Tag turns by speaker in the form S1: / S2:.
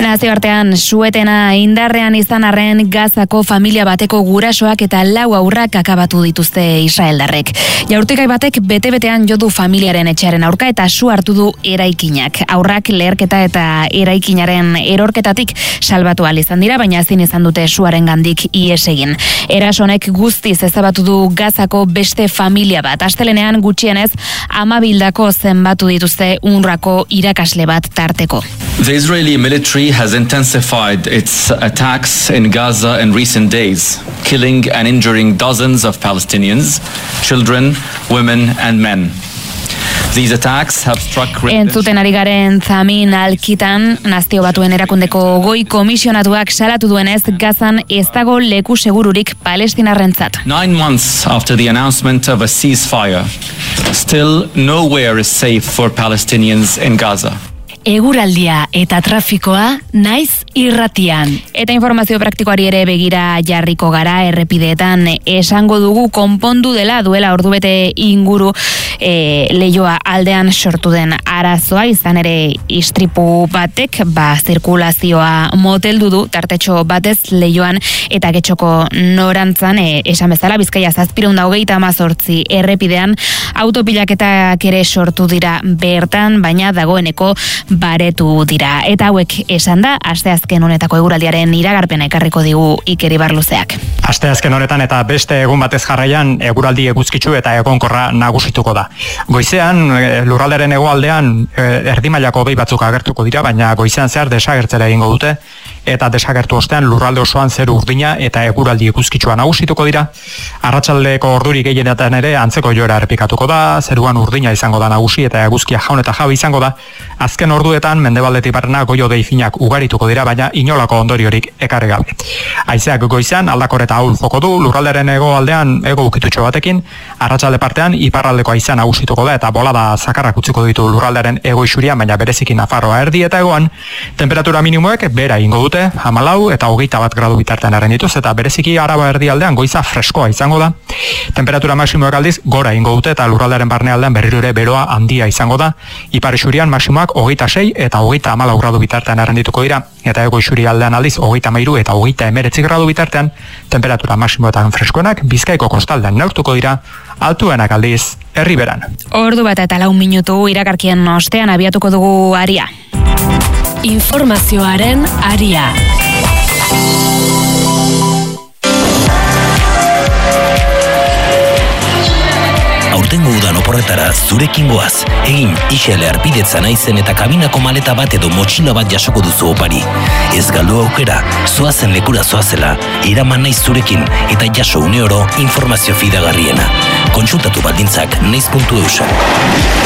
S1: Nazioartean suetena indarrean izan arren Gazako familia bateko gurasoak eta 4 haurrak akabatu dituzte israeldarrek. Jaurtikai batek bete-betean jo du familiaren etxearen aurka eta su hartu du eraikinak. Haurrak leherketa eta eraikinaren erorketatik salbatu ahal izan dira, baina ezin izan dute suarengandik ihes egin. Eraso honek guztiz ezabatu du Gazako beste familia bat. Astelenean gutxienez 12 zenbatu dituzte UNRWAko irakasle bat tarteko.
S2: The Israeli military has intensified its attacks in Gaza in recent days, killing and injuring dozens of Palestinians, children, women and men. These attacks have struck
S1: Entzuten ari garen Zamin Alkitan, Nazio Batuen Erakundeko goi komisionatuak salatu duenez, Gazan ez dago leku segururik palestinarrentzat.
S2: 9 months after the announcement of a ceasefire, still nowhere is safe for Palestinians in Gaza.
S3: Eguraldia eta trafikoa naiz irratian.
S1: Eta informazio praktikoari ere begira jarriko gara errepideetan. Esango dugu konpondu dela duela ordubete inguru leioa aldean sortu den arazoa, izan ere istripu batek zirkulazioa moteldu du tartetxo batez leioan eta Getxoko norantzan, esan bezala Bizkaia 728 errepidean autopilaketak ere sortu dira bertan, baina dagoeneko baretu dira. Eta hauek esan da, asteazken honetako eguraldiaren iragarpena ekarriko digu Iker Ibarluzeak.
S4: Asteazken honetan eta beste egun batez jarraian eguraldi eguzkitsu eta egonkorra nagusituko da. Goizean, lurralderen hegoaldean erdimailako hodei batzuk agertuko dira, baina goizean zehar desagertzera egingo dute, eta desagertu ostean lurralde osoan zeru urdina eta eguraldi eguzkitsua nagusituko dira. Arratsaldeko orduri gehienetan ere antzeko joera errepikatuko da, zeruan urdina izango da nagusi eta eguzkia jaun eta jabe izango da. Azken orduetan mendebaldetik barrena goi-hodei finak ugarituko dira, baina inolako ondoriorik ekarri gabe. Haizeak goizean aldakor eta ahul joko du, lurralderen hegoaldean hego ukitutxo batekin, arratsalde partean iparraldeko haizea nagusituko da eta bolada zakarrak utziko ditu lurralderen hego isurian, baina bereziki Nafarroa erdi eta hegoan. Temperatura minimoek behera egingo dute, 14 eta 21 gradu bitartean errendituz, eta bereziki Araba erdialdean goiza freskoa izango da. Temperatura maksimoak aldiz gora egingo dute eta lurralderen barnealdean berriro ere beroa handia izango da. Ipar isurian maksimoak 26 eta 34 gradu bitartean errendituko dira, eta hego isurialdean aldiz 33 eta 39 gradu bitartean. Temperatura maksimoetan freskoenak Bizkaiko kostaldean neurtuko dira, altuenak aldiz herriberan.
S1: Ordu bat eta 4 minutu iragarkien ostean abiatuko dugu aria.
S3: Informazioaren aria.
S5: Aurtengo udan oporretara zurekin goaz. Egin isele arpidetza naizen eta kabinako maleta bat edo motxila bat jasoko duzu opari. Ez galdu aukera, zoazen lekura zoazela, iraman naiz zurekin eta jaso une oro informazio fidagarriena. Kontsultatu baldintzak naiz.eusen.